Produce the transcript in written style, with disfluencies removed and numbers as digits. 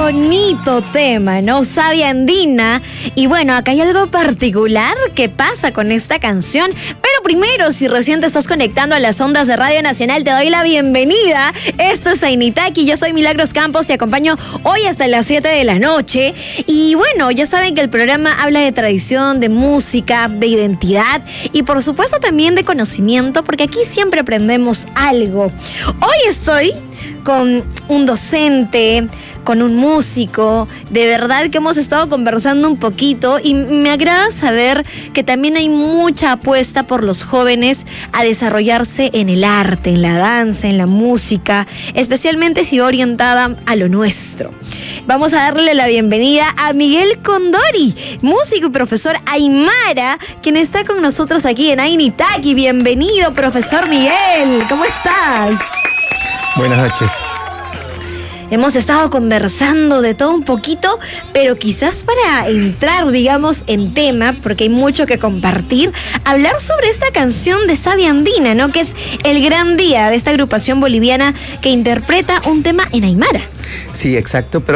bonito tema, ¿no? Savia Andina. Y bueno, acá hay algo particular que pasa con esta canción. Pero primero, si recién te estás conectando a las ondas de Radio Nacional, te doy la bienvenida. Esto es Ainitaki, yo soy Milagros Campos, te acompaño hoy hasta las 7 de la noche. Y bueno, ya saben que el programa habla de tradición, de música, de identidad y por supuesto también de conocimiento, porque aquí siempre aprendemos algo. Hoy estoy con un docente, con un músico, de verdad que hemos estado conversando un poquito y me agrada saber que también hay mucha apuesta por los jóvenes a desarrollarse en el arte, en la danza, en la música, especialmente si va orientada a lo nuestro. Vamos a darle la bienvenida a Miguel Condori, músico y profesor aymara, quien está con nosotros aquí en Ainitaki. Bienvenido, profesor Miguel, ¿cómo estás? Buenas noches. Hemos estado conversando de todo un poquito, pero quizás para entrar, digamos, en tema, porque hay mucho que compartir, hablar sobre esta canción de Savia Andina, ¿no? Que es el gran día de esta agrupación boliviana que interpreta un tema en aymara. Sí, exacto, pero